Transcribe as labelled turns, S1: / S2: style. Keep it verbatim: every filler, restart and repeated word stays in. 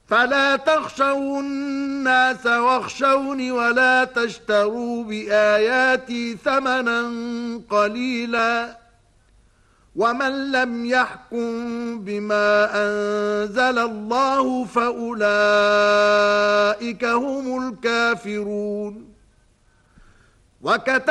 S1: فلا تخشوا الناس واخشوني ولا تشتروا بآياتي ثمنا قليلا ومن لم يحكم بما أنزل الله فأولئك هم الكافرون. وكتب